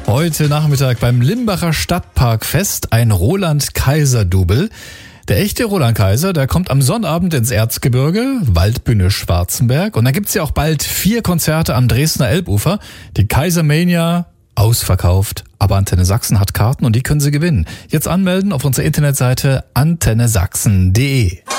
Heute Nachmittag beim Limbacher Stadtparkfest ein Roland-Kaiser-Double. Der echte Roland Kaiser, der kommt am Sonnabend ins Erzgebirge, Waldbühne Schwarzenberg. Und dann gibt's ja auch bald 4 Konzerte am Dresdner Elbufer. Die Kaisermania, ausverkauft. Aber Antenne Sachsen hat Karten und die können Sie gewinnen. Jetzt anmelden auf unserer Internetseite antennesachsen.de.